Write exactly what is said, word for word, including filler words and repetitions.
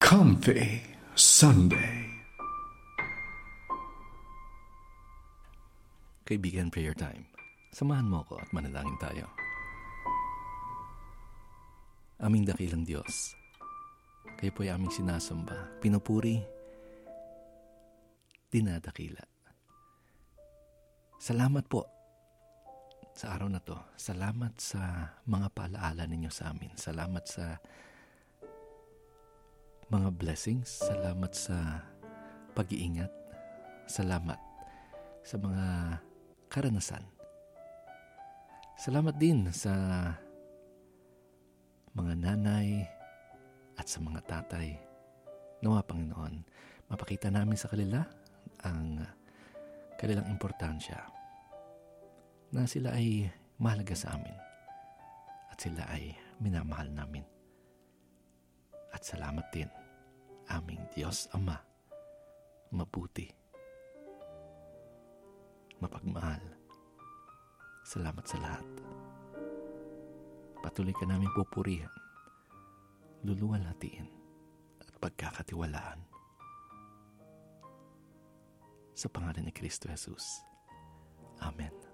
Comfy Sunday. Kaibigan, prayer time. Samahan mo ko at manalangin tayo. Aming dakilang Diyos, kayo po ay aming sinasamba, pinupuri, dinadakila. Salamat po sa araw na to. Salamat sa mga paalaala ninyo sa amin. Salamat sa mga blessings. Salamat sa pag-iingat. Salamat sa mga karanasan. Salamat din sa mga nanay at sa mga tatay. Nawa, Panginoon, mapakita namin sa kanila ang kanilang importansya na sila ay mahalaga sa amin at sila ay minamahal namin. At salamat din, aming Diyos Ama, mabuti, mapagmahal. Salamat sa lahat. Patuloy ka namin pupurihan, luluwalhatiin at pagkakatiwalaan. Sa pangalan ni Kristo Jesus. Amen.